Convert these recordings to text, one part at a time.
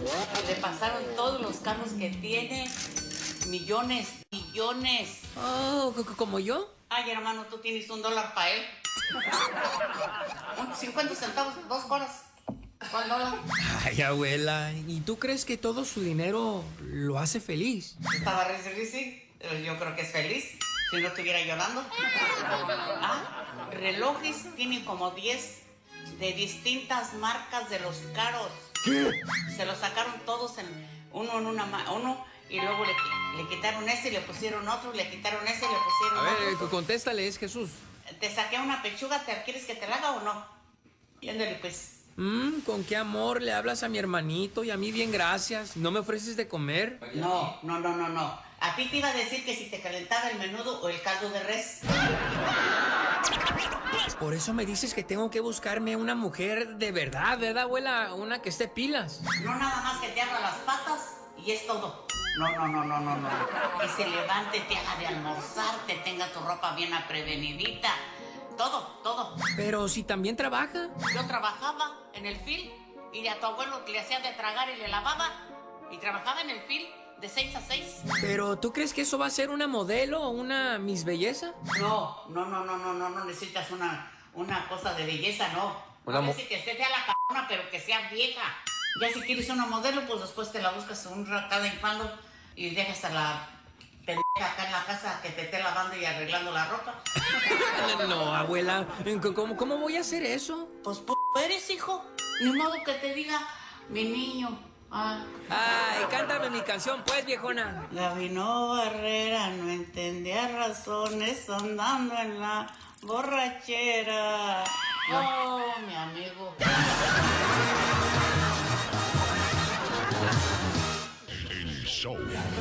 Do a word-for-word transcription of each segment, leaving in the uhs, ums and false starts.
Le pasaron todos los carros que tiene. Millones, millones. Oh, ¿como yo? Ay, hermano, tú tienes un dólar para él. cincuenta centavos, dos horas. ¿Cuál dólar? Ay, abuela, ¿y tú crees que todo su dinero lo hace feliz? Estaba risi, risi. Yo creo que es feliz. Si no estuviera llorando. Ah, relojes tienen como diez de distintas marcas de los caros. ¿Qué? Se los sacaron todos en uno en una ma- uno y luego le, le quitaron ese y le pusieron otro, le quitaron ese y le pusieron A ver, otro. contéstale, es Jesús. Te saqué una pechuga, ¿te quieres que te la haga o no? Y ándale pues. Mmm, con qué amor le hablas a mi hermanito y a mí bien gracias. ¿No me ofreces de comer? No, no, no, no, no. A ti te iba a decir que si te calentaba el menudo o el caldo de res. Por eso me dices que tengo que buscarme una mujer de verdad, ¿verdad, abuela? Una que esté pilas. No nada más que te abra las patas y es todo. No, no, no, no, no, no. Que se levante, te haga de almorzar, te tenga tu ropa bien aprevenidita. Todo, todo. Pero si también trabaja. Yo trabajaba en el fil y a tu abuelo le hacía de tragar y le lavaba. Y trabajaba en el fil de seis a seis. Pero ¿tú crees que eso va a ser una modelo o una Miss Belleza? No, no, no, no, no, no, no necesitas una, una cosa de belleza, no. Una No mo- decir que esté fea la c******, pero que sea vieja. Ya si quieres una modelo, pues después te la buscas un cada en cuando y dejas a la pendeja acá en la casa que te esté lavando y arreglando la ropa. No, abuela, ¿cómo, cómo voy a hacer eso? Pues p*** eres, hijo. Ni modo que te diga, mi niño. Ah. Ay, cántame mi canción, pues, viejona. Gabino Barrera no entendía razones andando en la borrachera. Oh, mi amigo. El show.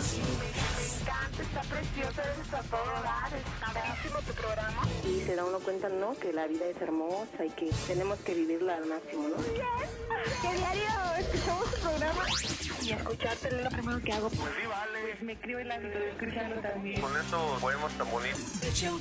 Está preciosa, está todo dar, está padrísimo tu programa. Y se da uno cuenta, ¿no? Que la vida es hermosa y que tenemos que vivirla al máximo, ¿no? Bien, que diario escuchamos tu programa y escucharte es lo primero que hago. Pues sí, vale. Me escribo y la estoy escuchando también. Con eso podemos tan bonito.